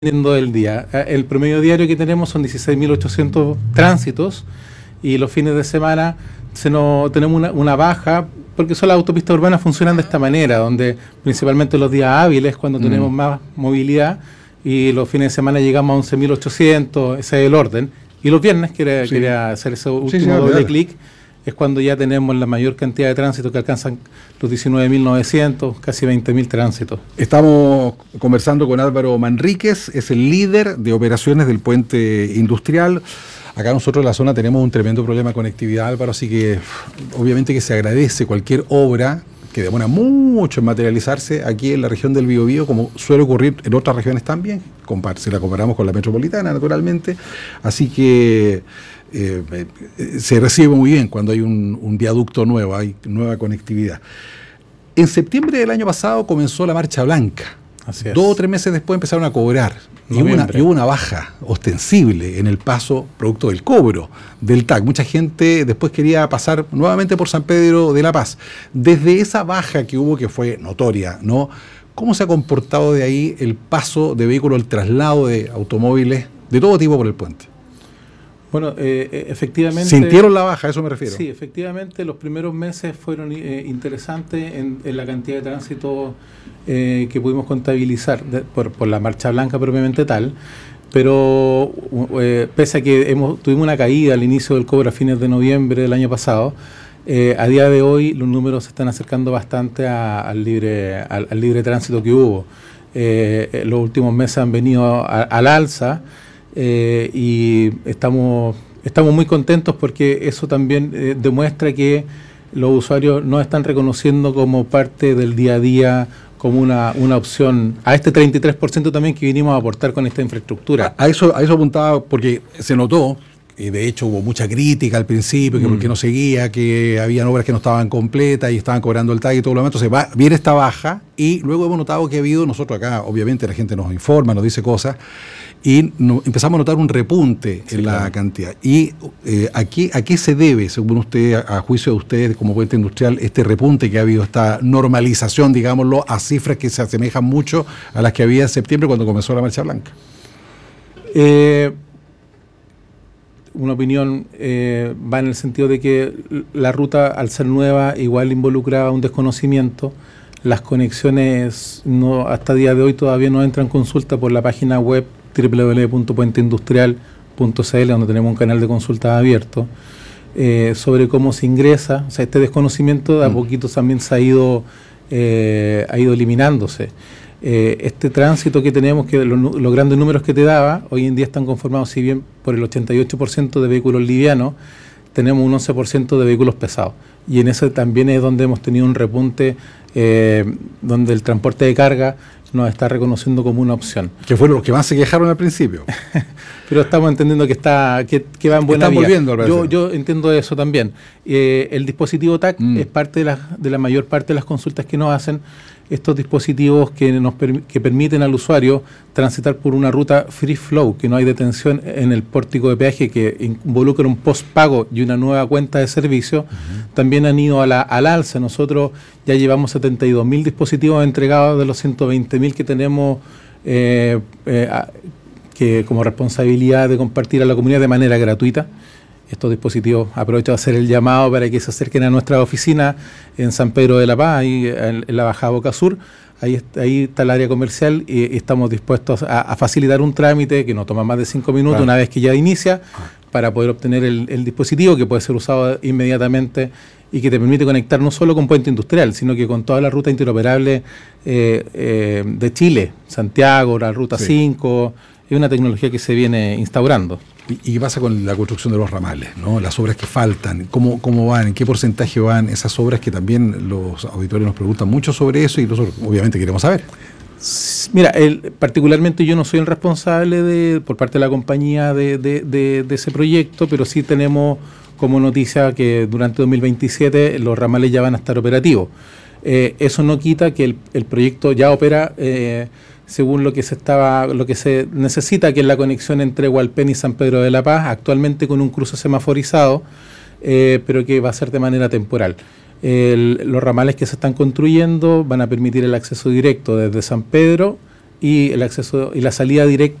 dependiendo del día. El promedio diario que tenemos son 16.800 tránsitos y los fines de semana tenemos una baja porque las autopistas urbanas funcionan de esta manera, donde principalmente los días hábiles cuando tenemos más movilidad y los fines de semana llegamos a 11.800, ese es el orden. Y los viernes, quería hacer ese último doble clic, es cuando ya tenemos la mayor cantidad de tránsitos que alcanzan los 19.900, casi 20.000 tránsitos. Estamos conversando con Álvaro Manríquez, es el líder de operaciones del puente industrial. Acá nosotros en la zona tenemos un tremendo problema de conectividad, Álvaro, así que obviamente que se agradece cualquier obra que demora mucho en materializarse aquí en la región del Biobío, como suele ocurrir en otras regiones también, si la comparamos con la metropolitana, naturalmente. Así que se recibe muy bien cuando hay un viaducto nuevo, hay nueva conectividad. En septiembre del año pasado comenzó la Marcha Blanca. Así es. 2 o 3 meses después empezaron a cobrar. Y hubo una baja ostensible en el paso producto del cobro del TAC. Mucha gente después quería pasar nuevamente por San Pedro de la Paz. Desde esa baja que hubo, que fue notoria, ¿no? ¿Cómo se ha comportado de ahí el paso de vehículos, el traslado de automóviles de todo tipo por el puente? Bueno, efectivamente... ¿Sintieron la baja? A eso me refiero. Sí, efectivamente los primeros meses fueron interesantes en la cantidad de tránsito que pudimos contabilizar por la Marcha Blanca propiamente tal, pero pese a que tuvimos una caída al inicio del cobro a fines de noviembre del año pasado, a día de hoy los números se están acercando bastante al libre tránsito que hubo. Los últimos meses han venido al alza. Y estamos muy contentos porque eso también demuestra que los usuarios nos están reconociendo como parte del día a día, como una opción a este 33% también que vinimos a aportar con esta infraestructura. A eso apuntaba porque se notó, y de hecho hubo mucha crítica al principio, que porque no seguía, que habían obras que no estaban completas y estaban cobrando el TAC y todo lo demás. Entonces viene esta baja y luego hemos notado que ha habido, nosotros acá obviamente la gente nos informa, nos dice cosas, y empezamos a notar un repunte en la cantidad. ¿Y a qué se debe, según usted, a juicio de ustedes como puente industrial, este repunte que ha habido, esta normalización, digámoslo, a cifras que se asemejan mucho a las que había en septiembre cuando comenzó la Marcha Blanca? Una opinión va en el sentido de que la ruta, al ser nueva, igual involucraba un desconocimiento. Las conexiones hasta el día de hoy todavía no entran en consulta por la página web www.puenteindustrial.cl, donde tenemos un canal de consulta abierto, sobre cómo se ingresa. O sea, este desconocimiento de a poquito también se ha ido eliminándose. Este tránsito que tenemos, que los grandes números que te daba, hoy en día están conformados, si bien por el 88% de vehículos livianos, tenemos un 11% de vehículos pesados. Y en ese también es donde hemos tenido un repunte, donde el transporte de carga nos está reconociendo como una opción. Que fueron los que más se quejaron al principio. Pero estamos entendiendo que va en buena vía. Volviendo, yo entiendo eso también. El dispositivo TAC es parte de la mayor parte de las consultas que nos hacen. Estos dispositivos que permiten al usuario transitar por una ruta free flow, que no hay detención en el pórtico de peaje, que involucra un postpago y una nueva cuenta de servicio, también han ido al alza. Nosotros ya llevamos 72.000 dispositivos entregados de los 120.000 que tenemos que como responsabilidad de compartir a la comunidad de manera gratuita. Estos dispositivos, aprovecho de hacer el llamado para que se acerquen a nuestra oficina en San Pedro de la Paz, ahí en la Bajada Boca Sur. Ahí está el área comercial y estamos dispuestos a facilitar un trámite que no toma más de 5 minutos, claro, una vez que ya inicia, para poder obtener el dispositivo que puede ser usado inmediatamente y que te permite conectar no solo con puente industrial, sino que con toda la ruta interoperable de Chile, Santiago, la ruta 5, es una tecnología que se viene instaurando. ¿Y qué pasa con la construcción de los ramales, ¿no? Las obras que faltan, ¿cómo van? ¿En qué porcentaje van esas obras que también los auditores nos preguntan mucho sobre eso y nosotros obviamente queremos saber? Mira, particularmente yo no soy el responsable por parte de la compañía de ese proyecto, pero sí tenemos como noticia que durante 2027 los ramales ya van a estar operativos. Eso no quita que el proyecto ya opera según lo que se necesita, que es la conexión entre Hualpén y San Pedro de la Paz, actualmente con un cruce semaforizado, pero que va a ser de manera temporal. Los ramales que se están construyendo van a permitir el acceso directo desde San Pedro y el acceso y la salida directa